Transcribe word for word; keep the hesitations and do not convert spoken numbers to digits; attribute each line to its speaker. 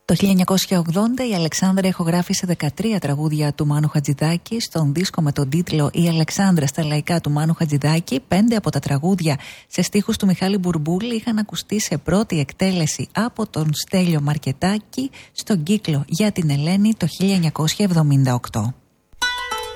Speaker 1: Το χίλια εννιακόσια ογδόντα η Αλεξάνδρα ηχογράφησε δεκατρία τραγούδια του Μάνου Χατζηδάκη στον δίσκο με τον τίτλο «Η Αλεξάνδρα στα λαϊκά» του Μάνου Χατζηδάκη. Πέντε από τα τραγούδια σε στίχους του Μιχάλη Μπουρμπούλη είχαν ακουστεί σε πρώτη εκτέλεση από τον Στέλιο Μαρκετάκη στον κύκλο «Για την Ελένη» το χίλια εννιακόσια εβδομήντα οκτώ.